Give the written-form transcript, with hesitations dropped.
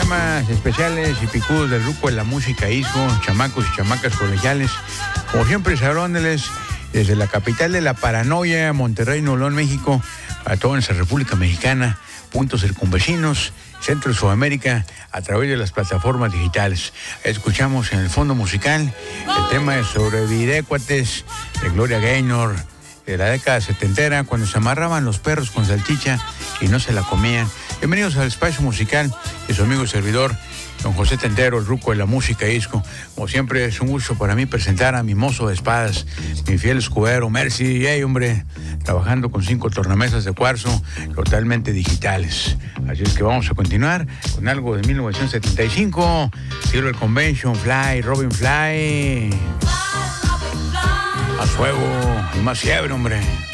temas especiales y picudos del grupo de la música ISCO, chamacos y chamacas colegiales. Como siempre, saludándoles desde la capital de la paranoia, Monterrey, Nuevo León, México, a toda nuestra República Mexicana, puntos circunvecinos, Centro de Sudamérica, a través de las plataformas digitales. Escuchamos en el fondo musical el tema de Sobreviviré, cuates, de Gloria Gaynor, de la década setentera, cuando se amarraban los perros con salchicha y no se la comían. Bienvenidos al espacio musical de su amigo y servidor, don José Tentero, el ruco de la música ISCO. Como siempre, es un gusto para mí presentar a mi mozo de espadas, mi fiel escudero, Mercy. Hey, hombre, trabajando con 5 tornamesas de cuarzo totalmente digitales. Así es que vamos a continuar con algo de 1975, Silver Convention, Fly, Robin Fly. Más fuego y más fiebre, hombre.